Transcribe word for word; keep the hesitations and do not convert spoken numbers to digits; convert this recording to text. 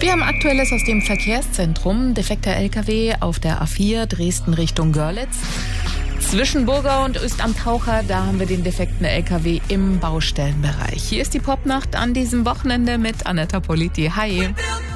Wir haben Aktuelles aus dem Verkehrszentrum. Defekter L K W auf der A vier Dresden Richtung Görlitz. Zwischen Burgau und Öst am Taucher, da haben wir den defekten L K W im Baustellenbereich. Hier ist die Popnacht an diesem Wochenende mit Anetta Politi. Hi.